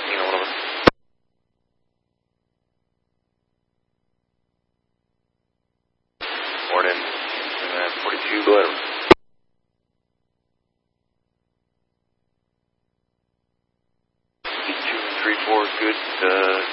a little bit. Morning. 42, go ahead. Two, 3, 4, good.